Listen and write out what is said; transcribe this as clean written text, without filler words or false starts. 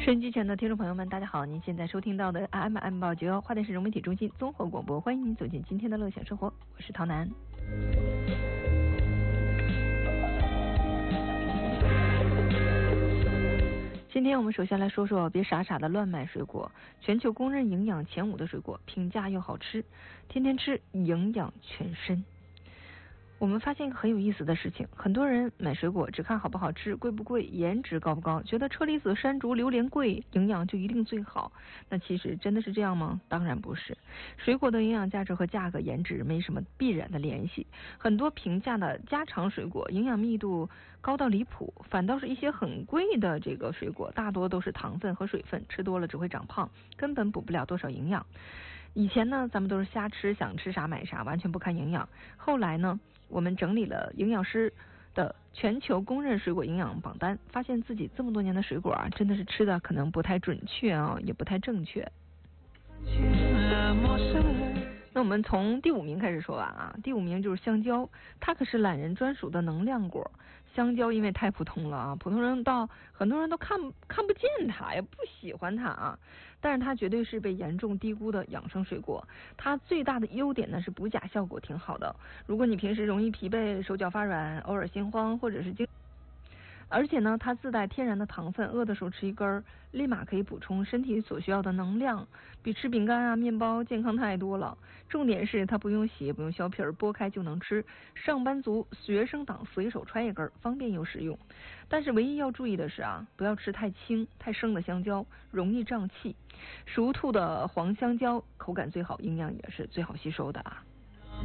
收音机前的听众朋友们，大家好！您现在收听到的 AM 896花莲市融媒体中心综合广播，欢迎您走进今天的乐享生活，我是陶楠。今天我们首先来说说别傻傻的乱买水果。全球公认营养前5的水果，平价又好吃，天天吃营养全身。我们发现一个很有意思的事情，很多人买水果只看好不好吃、贵不贵、颜值高不高，觉得车厘子、山竹、榴莲贵，营养就一定最好。那其实真的是这样吗？当然不是。水果的营养价值和价格、颜值没什么必然的联系。很多平价的家常水果营养密度高到离谱，反倒是一些很贵的这个水果，大多都是糖分和水分，吃多了只会长胖，根本补不了多少营养。以前呢，咱们都是瞎吃，想吃啥买啥，完全不看营养。后来呢，我们整理了营养师的全球公认水果营养榜单，发现自己这么多年的水果啊，真的是吃的可能不太准确啊，也不太正确。那我们从第5名开始说啊，第5名就是香蕉，它可是懒人专属的能量果。香蕉因为太普通了啊，普通人到很多人都看不见它，也不喜欢它啊，但是它绝对是被严重低估的养生水果。它最大的优点呢是补钾效果挺好的，如果你平时容易疲惫、手脚发软、偶尔心慌或者是而且呢，它自带天然的糖分，饿的时候吃一根，立马可以补充身体所需要的能量，比吃饼干啊、面包健康太多了。重点是它不用洗，不用削皮儿，剥开就能吃，上班族、学生党随手揣一根，方便又实用。但是唯一要注意的是啊，不要吃太轻、太生的香蕉，容易胀气。熟吐的黄香蕉口感最好，营养也是最好吸收的啊。